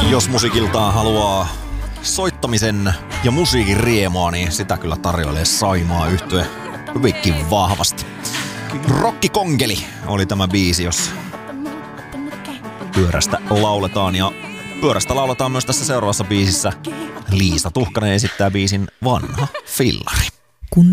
Jos musiikiltaan haluaa soittamisen ja musiikin riemua, niin sitä kyllä tarjoilee Saimaa yhtye hyvinkin vahvasti. Rokkikongeli oli tämä biisi, jos pyörästä lauletaan. Ja pyörästä lauletaan myös tässä seuraavassa biisissä. Liisa Tuhkanen esittää biisin Vanha fillari.